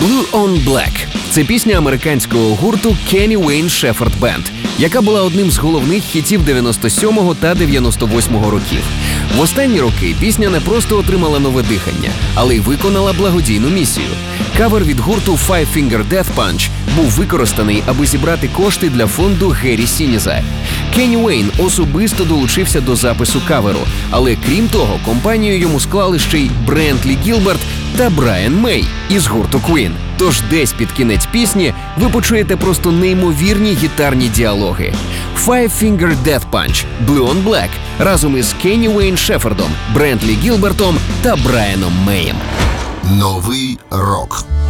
Blue on Black – це пісня американського гурту Kenny Wayne Shepherd Band, яка була одним з головних хітів 97-го та 98-го років. В останні роки пісня не просто отримала нове дихання, але й виконала благодійну місію. Кавер від гурту Five Finger Death Punch був використаний, аби зібрати кошти для фонду Гері Сініза. Кенні Уейн особисто долучився до запису каверу, але крім того, компанію йому склали ще й Брентлі Гілберт та Брайан Мей із гурту Queen. Тож десь під кінець пісні ви почуєте просто неймовірні гітарні діалоги. Five Finger Death Punch, Blue on Black разом із Кенні Уейн Шефердом, Брентлі Гілбертом та Брайаном Меєм. Новий рок.